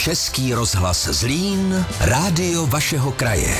Český rozhlas Zlín, rádio vašeho kraje.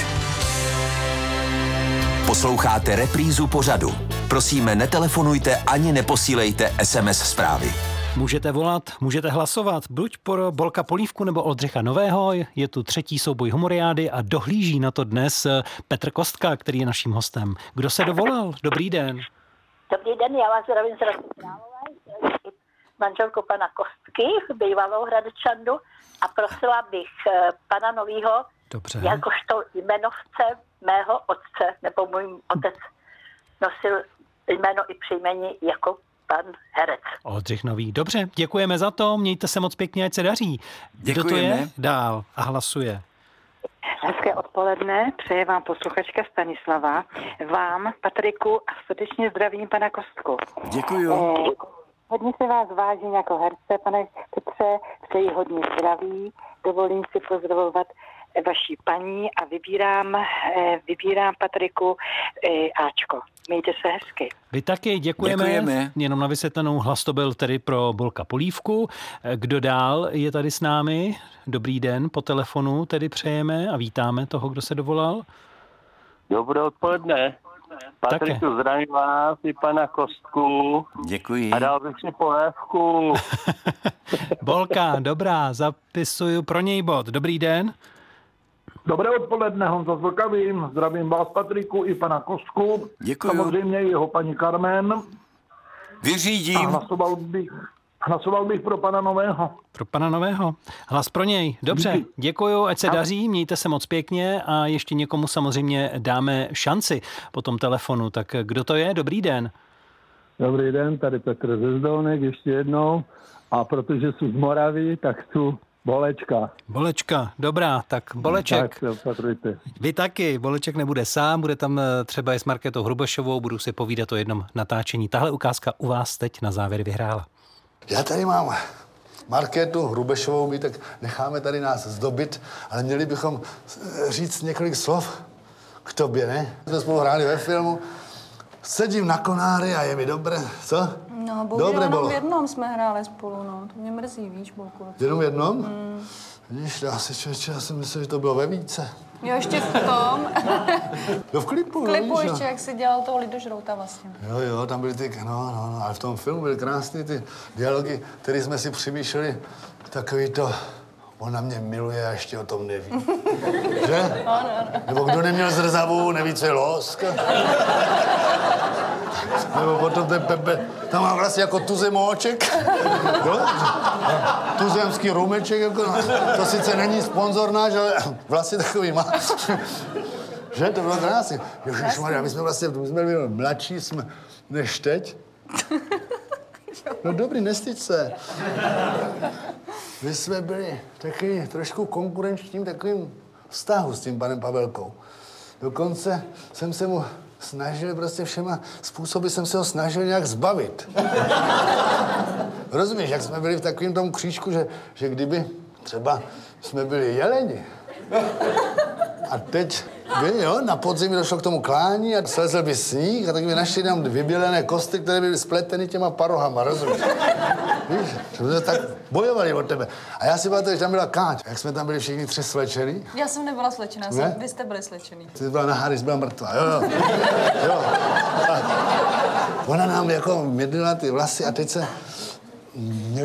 Posloucháte reprízu pořadu. Prosíme, netelefonujte ani neposílejte SMS zprávy. Můžete volat, můžete hlasovat, buď pro Bolka Polívku nebo Oldřicha Nového. Je tu třetí souboj humoriády a dohlíží na to dnes Petr Kostka, který je naším hostem. Kdo se dovolal? Dobrý den. Dobrý den, já vás zdravím z Hradce Králové, manželku pana Kostky, bývalou Hradečandu, a prosila bych pana Novýho, jakožto jmenovce mého otce, nebo můj otec nosil jméno i příjmení jako pan herec. Oldřich Nový. Dobře, děkujeme za to, mějte se moc pěkně, ať se daří. Kdo to je dál a hlasuje? Hezké odpoledne, přeje vám posluchačka Stanislava, vám, Patriku, a srdečně zdravím pana Kostku. Děkuju. Hodně se vás vážím jako herce, pane Petře, přeji hodně zdraví, dovolím si pozdravovat vaší paní a vybírám Patriku Ačko. Mějte se hezky. Vy taky, děkujeme. Jenom na vysvětlenou, hlas to byl tedy pro Bolka Polívku. Kdo dál je tady s námi? Dobrý den, po telefonu tedy přejeme a vítáme toho, kdo se dovolal. Dobré odpoledne. Patriku, zdravím vás i pana Kostku. Děkuji. A dal bych si polévku. Bolka, dobrá, zapisuju pro něj bod. Dobrý den. Dobré odpoledne, Honza Zlkavým. Zdravím vás, Patriku, i pana Kostku. Děkuji. Samozřejmě jeho paní Carmen. Vyřídím. A hlasoval bych pro pana Nového. Pro pana Nového. Hlas pro něj. Dobře, děkuju, ať se daří, mějte se moc pěkně a ještě někomu samozřejmě dáme šanci po tom telefonu. Tak kdo to je? Dobrý den. Dobrý den, tady Petr ze Zdolnek ještě jednou. A protože jsou z Moravy, tak chci Bolečka. Bolečka, dobrá, tak Boleček. Tak opatrujte. Vy taky, Boleček nebude sám, bude tam třeba i s Markétou Hrubešovou, budu si povídat o jednom natáčení. Tahle ukázka u vás teď na závěr vyhrála. Já tady mám Markétu Hrubešovou, tak necháme tady nás zdobit, ale měli bychom říct několik slov k tobě, ne? Jsme spolu hráli ve filmu, sedím na konáry a je mi dobré, co? No, bohužel jenom v jednom jsme hráli spolu, no. To mě mrzí, víš, Bolku. Jenom v jednom? Vidíš, já si myslím, že to bylo ve více. Jo, ještě v tom. No v klipu, V klipu víš, ještě, jak jsi dělal toho Lidožrouta vlastně. Jo, tam byly ty, ale v tom filmu byly krásné ty dialogy, které jsme si přemýšleli, takový to, ona mě miluje a ještě o tom neví. Že? Ano. Nebo kdo neměl zrzavu, neví, co je losk. Nebo potom ten Pepe, tam má vlastně jako tuzemóček. Tuzemský rumeček, jako, to sice není sponzor náš, ale vlastně takový má. Že? To bylo krásně. Ježišmarja, my jsme byli mladší než teď. No dobrý, nestyď se. My jsme byli taky trošku konkurenčním takovým vztahu s tím panem Pavelkou. Dokonce jsem se mu snažil, prostě všema způsoby jsem se ho snažil nějak zbavit. Rozumíš, jak jsme byli v takovém tom křížku, že kdyby třeba jsme byli jeleni a teď na podzim došlo k tomu klání a slezl by sníh a tak by našli tam vybělené kosty, které byly spleteny těma parohama, rozumíš? Víš, že jsme tak bojovali od tebe. A já si pamatuju, že tam byla Káť, jak jsme tam byli všichni tři slečený. Já jsem nebyla slečená, vy jste byli slečený. Ty byla nahá, když byla mrtvá, jo. A ona nám jako mydlila ty vlasy a teď se